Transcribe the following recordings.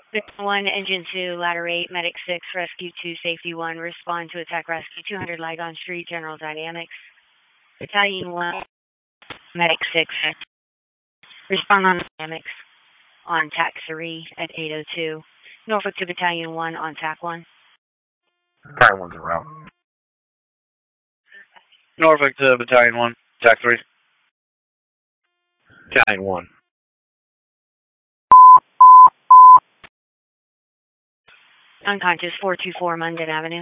Victim 1, Engine 2, Ladder 8, Medic 6, Rescue 2, Safety 1, respond to attack rescue 200 Lygon Street, General Dynamics. Battalion 1, Medic 6, respond on Dynamics on TAC 3 at 8:02. Norfolk to Battalion 1 on TAC 1. Battalion 1's en route. Norfolk to Battalion 1, TAC 3. Battalion 1. Unconscious 424 Munden Avenue.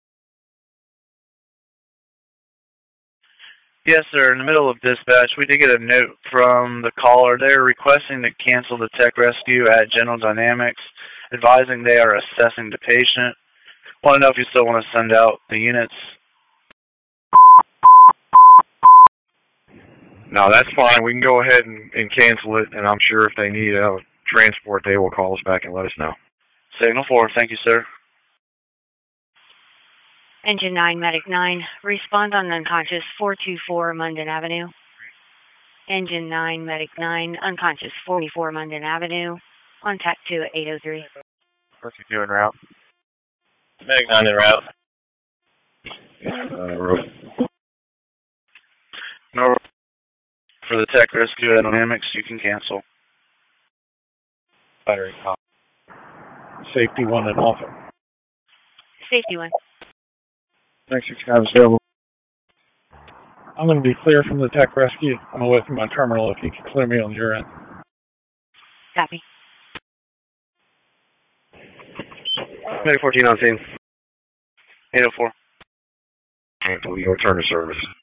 Yes, sir. In the middle of dispatch, we did get a note from the caller. They're requesting to cancel the tech rescue at General Dynamics, advising they are assessing the patient. Want to know if you still want to send out the units. No, that's fine. We can go ahead and cancel it, and I'm sure if they need transport, they will call us back and let us know. Signal 4. Thank you, sir. Engine 9, Medic 9, respond on unconscious 424 Munden Avenue. Engine 9, Medic 9, unconscious 44 Munden Avenue, on TAC 2 at 8:03. Rescue 2 en route. Medic 9 en route. No, for the tech rescue at Dynamics, you can cancel. Battery cop. Safety 1 and Norfolk. Safety 1. Next 6 guys available. I'm going to be clear from the tech rescue. I'm away from my terminal if you can clear me on your end. Copy. Medic 14 on scene. 804. And we return to service.